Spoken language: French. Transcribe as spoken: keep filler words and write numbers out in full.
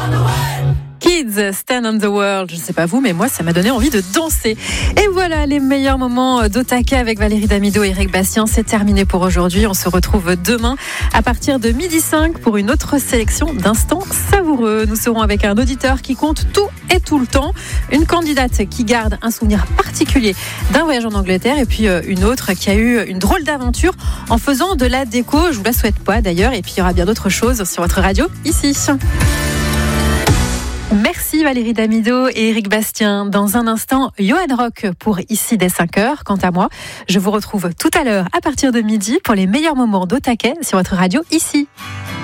Kids, Stand on the World. Je ne sais pas vous, mais moi, ça m'a donné envie de danser. Et voilà, les meilleurs moments d'Otake avec Valérie Damido et Eric Bastien. C'est terminé pour aujourd'hui. On se retrouve demain à partir de midi cinq pour une autre sélection d'instants savoureux. Nous serons avec un auditeur qui compte tout et tout le temps. Une candidate qui garde un souvenir particulier d'un voyage en Angleterre. Et puis une autre qui a eu une drôle d'aventure en faisant de la déco. Je vous la souhaite pas d'ailleurs. Et puis il y aura bien d'autres choses sur votre radio ici. Merci Valérie Damido et Eric Bastien. Dans un instant, Johan Rock pour Ici dès cinq heures. Quant à moi, je vous retrouve tout à l'heure à partir de midi pour les meilleurs moments d'Otake sur votre radio ici.